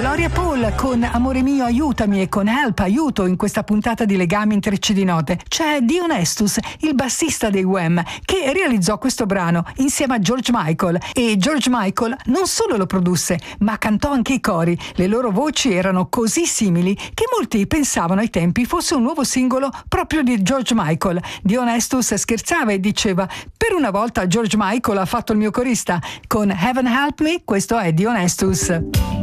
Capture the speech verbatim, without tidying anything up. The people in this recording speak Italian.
Gloria Paul con Amore mio aiutami e con Help aiuto in questa puntata di Legami Intrecci di Note. C'è Dion Estus, il bassista dei Wham, che realizzò questo brano insieme a George Michael, e George Michael non solo lo produsse ma cantò anche i cori. Le loro voci erano così simili che molti pensavano ai tempi fosse un nuovo singolo proprio di George Michael. Dion Estus scherzava e diceva: per una volta George Michael ha fatto il mio corista. Con Heaven Help Me, questo è Dion Estus.